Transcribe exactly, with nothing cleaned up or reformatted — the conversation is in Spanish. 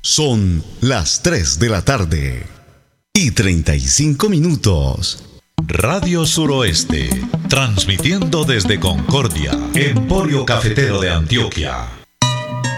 Son las tres de la tarde y treinta y cinco minutos. Radio Suroeste, transmitiendo desde Concordia, Emporio Cafetero de Antioquia.